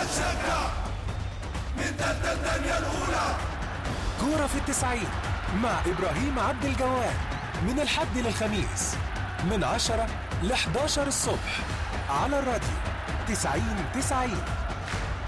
هنشجع من تالتة الدنيا الأولى. كورة في التسعين مع إبراهيم عبد الجواد، من الحد للخميس من 10 ل 11 الصبح على الراديو 90-90.